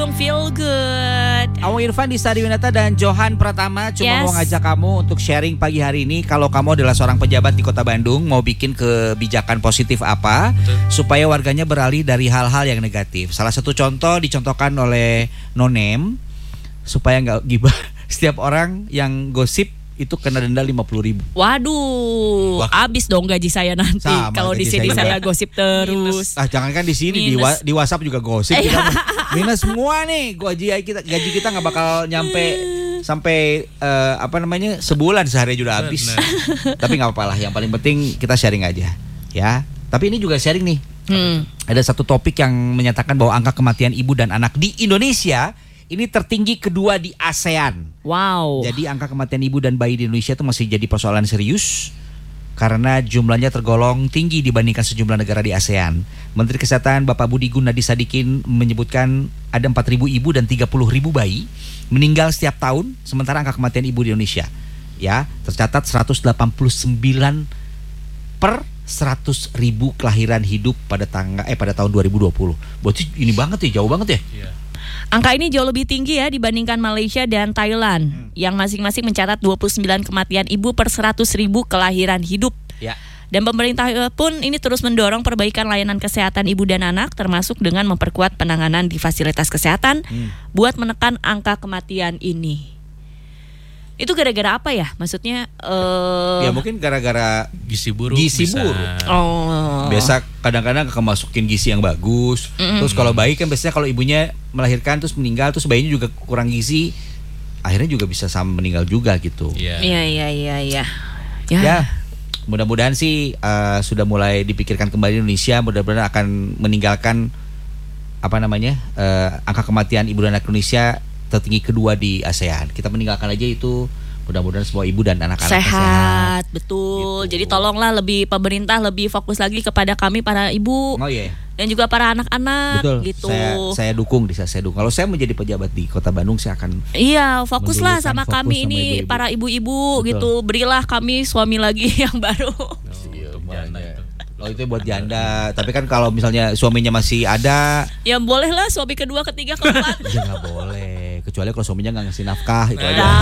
Feel good. Awang Irfan di Stadion Winata dan Johan Pratama cuma mau ngajak kamu untuk sharing pagi hari ini. Kalau kamu adalah seorang pejabat di Kota Bandung, mau bikin kebijakan positif apa supaya warganya beralih dari hal-hal yang negatif. Salah satu contoh dicontohkan oleh Nonem supaya nggak gibah. Setiap orang yang gosip itu kena denda 50.000. Waduh, abis dong gaji saya nanti kalau di sini saya gosip terus. Jangankan di sini, di WhatsApp juga gosip. Minus semua nih, gaji kita nggak bakal nyampe sampai sebulan, sehari udah habis. Tapi nggak apa-apa lah, yang paling penting kita sharing aja, ya. Tapi ini juga sharing nih. Ada satu topik yang menyatakan bahwa angka kematian ibu dan anak di Indonesia ini tertinggi kedua di ASEAN. Wow. Jadi angka kematian ibu dan bayi di Indonesia itu masih jadi persoalan serius karena jumlahnya tergolong tinggi dibandingkan sejumlah negara di ASEAN. Menteri Kesehatan Bapak Budi Gunadi Sadikin menyebutkan ada 4.000 ibu dan 30.000 bayi meninggal setiap tahun, sementara angka kematian ibu di Indonesia ya tercatat 189 per 100.000 kelahiran hidup pada tahun 2020. Berarti ini banget ya, jauh banget ya. Iya. Angka ini jauh lebih tinggi ya dibandingkan Malaysia dan Thailand yang masing-masing mencatat 29 kematian ibu per 100.000 kelahiran hidup. Ya. Dan pemerintah pun ini terus mendorong perbaikan layanan kesehatan ibu dan anak termasuk dengan memperkuat penanganan di fasilitas kesehatan buat menekan angka kematian ini. Itu gara-gara apa ya? Maksudnya ya mungkin gara-gara gizi buruk. Oh. Biasa kadang-kadang kemasukin gizi yang bagus. Terus kalau bayi kan biasanya kalau ibunya melahirkan terus meninggal, terus bayinya juga kurang gizi, akhirnya juga bisa sama meninggal juga gitu. Iya. Ya, mudah-mudahan sih sudah mulai dipikirkan kembali Indonesia, mudah-mudahan akan meninggalkan angka kematian ibu dan anak Indonesia tertinggi kedua di ASEAN. Kita meninggalkan aja itu. Mudah-mudahan semua ibu dan anak-anak sehat. Betul. Gitu. Jadi tolonglah pemerintah lebih fokus lagi kepada kami para ibu. Oh iya. Dan juga para anak-anak. Betul. Gitu. Saya dukung. Kalau saya menjadi pejabat di Kota Bandung, saya akan fokuslah sama kami ini ibu-ibu. Para ibu-ibu. Betul. Gitu. Berilah kami suami lagi yang baru. Itu buat janda. Tapi kan kalau misalnya suaminya masih ada, ya bolehlah suami kedua, ketiga, keempat. Ya nggak boleh. Kecuali kalau suaminya nggak ngasih nafkah itu aja.